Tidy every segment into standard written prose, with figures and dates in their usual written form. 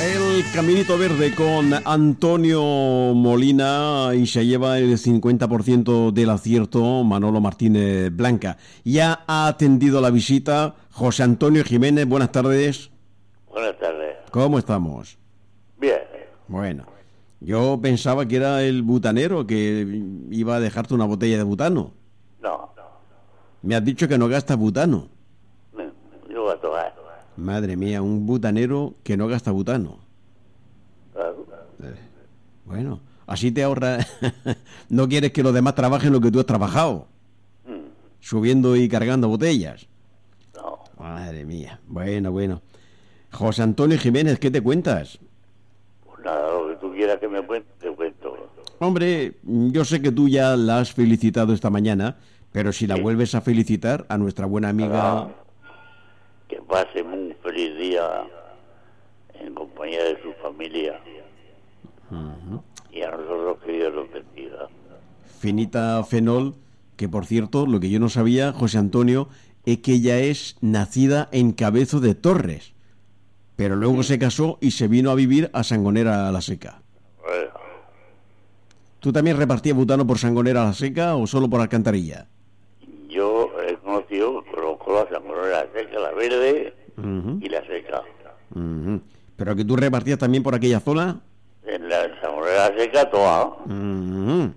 El Caminito Verde con Antonio Molina y se lleva el 50% del acierto Manolo Martínez Blanca. Ya ha atendido la visita José Antonio Jiménez. Buenas tardes. Buenas tardes. ¿Cómo estamos? Bien. Bueno, yo pensaba que era el butanero que iba a dejarte una botella de butano. No. Me has dicho que no gastas butano. Yo voy a tomar. Madre mía, un butanero que no gasta butano. Claro. Bueno, así te ahorra. No quieres que los demás trabajen lo que tú has trabajado, subiendo y cargando botellas. No. Madre mía. Bueno. José Antonio Jiménez, ¿qué te cuentas? Pues nada, lo que tú quieras que me cuente, te cuento. Hombre, yo sé que tú ya la has felicitado esta mañana, pero si la vuelves a felicitar a nuestra buena amiga... Que pase un feliz día en compañía de su familia. Y a nosotros que Dios los bendiga. Finita Fenol, que por cierto, lo que yo no sabía, José Antonio, es que ella es nacida en Cabezo de Torres, pero luego se casó y se vino a vivir a Sangonera la Seca. Bueno, ¿Tú también repartías butano por Sangonera la Seca o solo por Alcantarilla? yo he conocido, conozco la Sangonera Seca, la verde y la seca. ¿Pero que tú repartías también por aquella zona? En la Sangonera Seca toda, Bueno.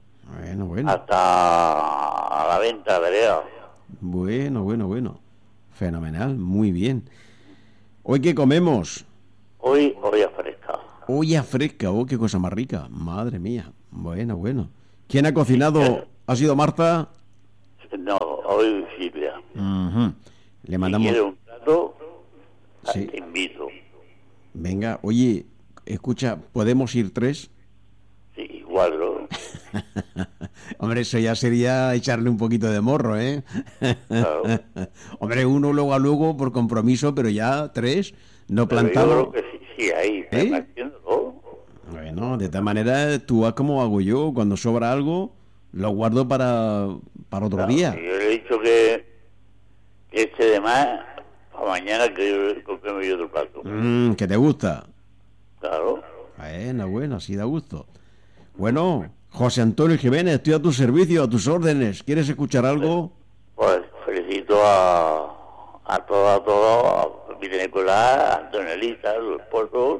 hasta a la venta vereda. Bueno. Fenomenal, muy bien. ¿Hoy qué comemos? Hoy fresca. Olla fresca, qué cosa más rica. Madre mía. Bueno. ¿Quién ha cocinado? ¿Ha sido Marta? No, hoy Silvia. Le mandamos... Si quieres un plato, Sí. te invito. Venga, oye, escucha, ¿podemos ir 3? Sí, igual, ¿no? Hombre, eso ya sería echarle un poquito de morro, ¿eh? Claro. Hombre, uno luego por compromiso, pero ya 3, no Pero plantado. yo creo que sí, ahí, repartiéndolo. Bueno, de tal manera, tú haz como hago yo, cuando sobra algo, lo guardo para otro día. Yo le he dicho que este de más, para mañana que compremos yo otro plato. ¿Que te gusta? Claro. Bueno, así da gusto. Bueno, José Antonio Jiménez, estoy a tu servicio, a tus órdenes. ¿Quieres escuchar algo? Pues felicito a todos, a mi Nicolás, a Antonio Elisa, a su esposo,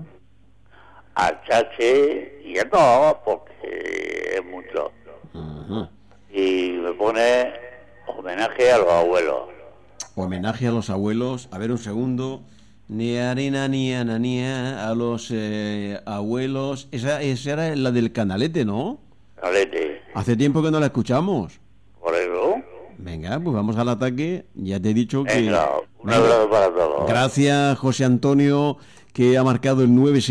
a Chache y a todos, porque es mucho. Y me pone homenaje a los abuelos. Homenaje a los abuelos. A ver, un segundo. Ni harina ni ananía a los abuelos. Esa era la del canalete, ¿no? Calete. Hace tiempo que no la escuchamos. Por eso. Venga, pues vamos al ataque. Ya te he dicho que... Venga, un abrazo para todos. Gracias, José Antonio, que ha marcado el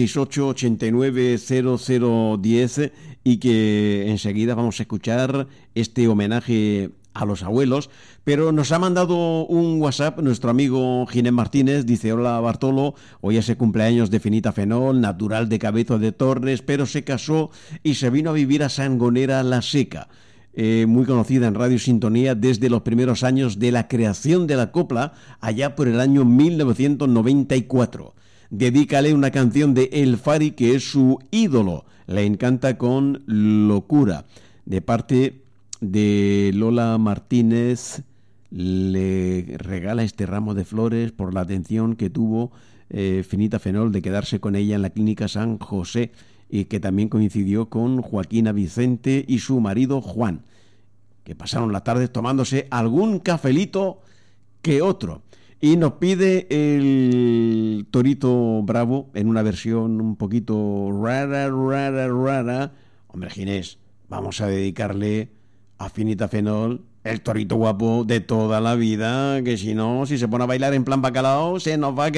968-890010 y que enseguida vamos a escuchar este homenaje a los abuelos. Pero nos ha mandado un WhatsApp nuestro amigo Ginés Martínez. Dice: hola Bartolo, hoy es el cumpleaños de Finita Fenol, natural de Cabezo de Torres, pero se casó y se vino a vivir a Sangonera la Seca. Muy conocida en Radio Sintonía desde los primeros años de la creación de la copla, allá por el año 1994. Dedícale una canción de El Fari, que es su ídolo. Le encanta con locura. De parte de Lola Martínez, le regala este ramo de flores por la atención que tuvo Finita Fenol de quedarse con ella en la clínica San José, y que también coincidió con Joaquina Vicente y su marido Juan, que pasaron las tardes tomándose algún cafelito que otro. Y nos pide el Torito Bravo en una versión un poquito rara. Hombre, Ginés, vamos a dedicarle a Finita Fenol el torito guapo de toda la vida, que si no, si se pone a bailar en plan bacalao, se nos va a quedar